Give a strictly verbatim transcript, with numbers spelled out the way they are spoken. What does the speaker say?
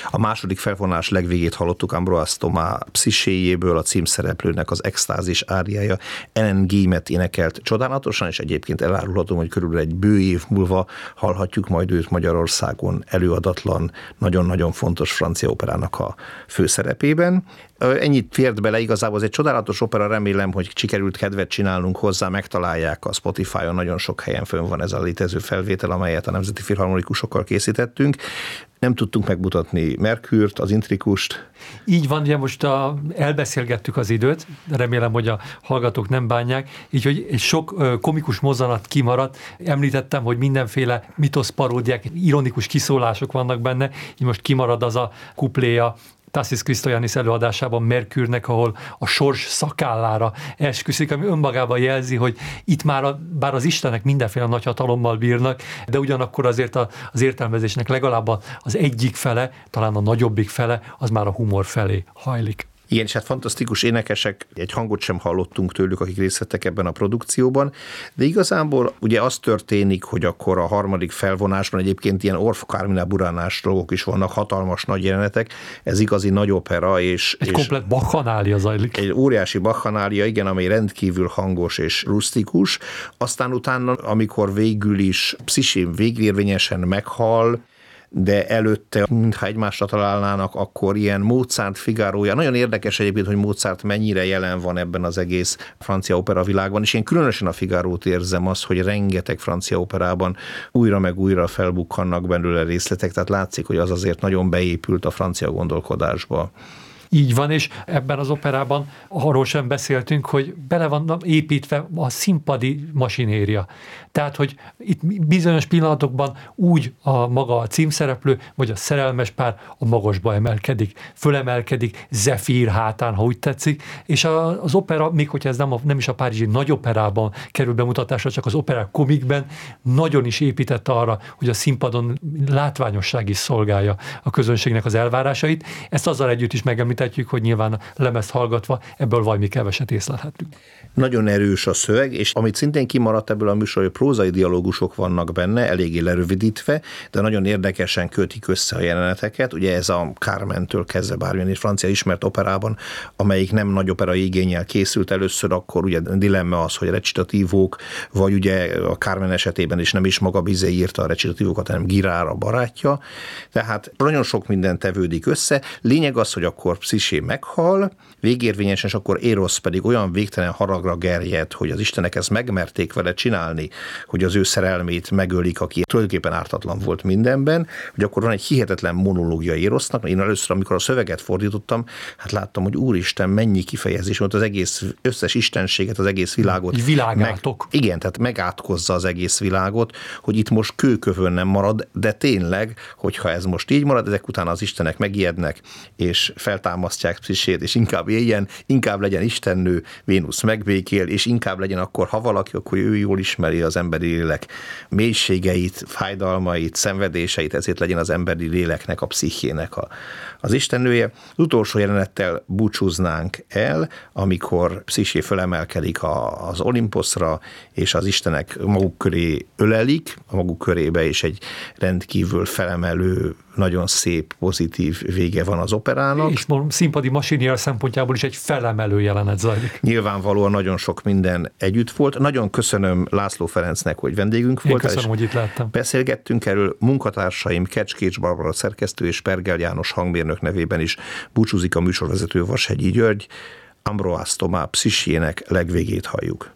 A második felvonás legvégét hallottuk Ambroise Thomas pszichéjéből, a címszereplőnek az extázis áriája Ellen Gémet énekelt csodálatosan, és egyébként elárulhatom, hogy körülbelül egy bő év múlva hallhatjuk majd őt Magyarországon előadatlan, nagyon-nagyon fontos francia operának a főszerepében. Ennyit fért bele, igazából ez egy csodálatos opera, remélem, hogy sikerült kedvet csinálnunk hozzá, megtalálják a Spotify-on, nagyon sok helyen fönn van ez a létező felvétel, amelyet a Nemzeti Filharmonikusokkal készítettünk. Nem tudtunk megmutatni Merkürt, az Intrikust. Így van, ugye most a, elbeszélgettük az időt, remélem, hogy a hallgatók nem bánják, így, hogy egy sok komikus mozzanat kimaradt. Említettem, hogy mindenféle mitosz paródiák, ironikus kiszólások vannak benne, így most kimarad az a kupléja Tassis Christoyannis előadásában Merkürnek, ahol a sors szakállára esküszik, ami önmagában jelzi, hogy itt már a, bár az istenek mindenféle nagy hatalommal bírnak, de ugyanakkor azért a, az értelmezésnek legalább az egyik fele, talán a nagyobbik fele, az már a humor felé hajlik. Igen, és hát fantasztikus énekesek, egy hangot sem hallottunk tőlük, akik részt vettek ebben a produkcióban, de igazából ugye az történik, hogy akkor a harmadik felvonásban egyébként ilyen Orff Carmina Buranás dolgok is vannak, hatalmas nagy jelenetek, ez igazi nagy opera, és... Egy és komplett bacchanálja zajlik. Egy óriási bacchanálja, igen, amely rendkívül hangos és rusztikus, aztán utána, amikor végül is pszichém végérvényesen meghal, de előtte, mintha egymásra találnának, akkor ilyen Mozart Figarója. Nagyon érdekes egyébként, hogy Mozart mennyire jelen van ebben az egész francia opera világban, és én különösen a Figarót érzem azt, hogy rengeteg francia operában újra meg újra felbukkannak belőle részletek, tehát látszik, hogy az azért nagyon beépült a francia gondolkodásba. Így van, és ebben az operában arról sem beszéltünk, hogy bele van építve a színpadi masinéria. Tehát, hogy itt bizonyos pillanatokban úgy a maga a címszereplő, vagy a szerelmes pár a magasba emelkedik, fölemelkedik, Zefír hátán, ha úgy tetszik, és a, az opera, még hogyha ez nem, a, nem is a párizsi nagy operában kerül bemutatásra, csak az operák komikben, nagyon is épített arra, hogy a színpadon látványosság is szolgálja a közönségnek az elvárásait. Ezt azzal együtt is megemlítetjük, hogy nyilván a lemezt hallgatva ebből valami keveset észlelhetünk. Nagyon erős a szöveg, és amit szintén kimaradt ebből a műsorról, prózai dialógusok vannak benne, eléggé lerövidítve, de nagyon érdekesen kötik össze a jeleneteket. Ugye ez a Carmentől kezdve bármilyen egy francia ismert operában, amelyik nem nagy operai igénnyel készült először, akkor ugye dilemma az, hogy recitatívók, vagy ugye a Carmen esetében is nem is maga Bizet írta a recitatívókat, hanem Girard a barátja. Tehát nagyon sok minden tevődik össze. Lényeg az, hogy akkor Psziché meghal, végérvényesen, és akkor Erosz pedig olyan végtelen haragra gerjed, hogy az istenek ezt megmerték vele csinálni, hogy az ő szerelmét megölik, aki tulajdonképpen ártatlan volt mindenben, hogy akkor van egy hihetetlen monológia Erosznak. Én először, amikor a szöveget fordítottam, hát láttam, hogy úristen, mennyi kifejezés volt, az egész összes istenséget, az egész világot. Egy világátok. Meg, igen, tehát megátkozza az egész világot, hogy itt most kőkövön nem marad, de tényleg, hogyha ez most így marad, ezek után az istenek megijednek, és feltámasztják Pszichét, és inkább éljen, inkább legyen istennő, Vénusz megbékél, és inkább legyen akkor, ha valaki, akkor ő jól ismeri az emberi lélek mélységeit, fájdalmait, szenvedéseit, ezért legyen az emberi léleknek, a pszichének a, az istennője. Az utolsó jelenettel búcsúznánk el, amikor Psziché fölemelkedik a, az Olimposzra, és az istenek maguk köré ölelik, a maguk körébe, és egy rendkívül felemelő, nagyon szép, pozitív vége van az operának. És színpadi masinér szempontjából is egy felemelő jelenet zajlik. Nyilvánvalóan nagyon sok minden együtt volt. Nagyon köszönöm László Ferencnek, hogy vendégünk volt. Én köszönöm, hogy itt láttam. Beszélgettünk erről. Munkatársaim Kecskécs Barbara szerkesztő és Pergel János hangmérnök nevében is búcsúzik a műsorvezető Vashegyi György. Ambroise Thomas Pszichének legvégét halljuk.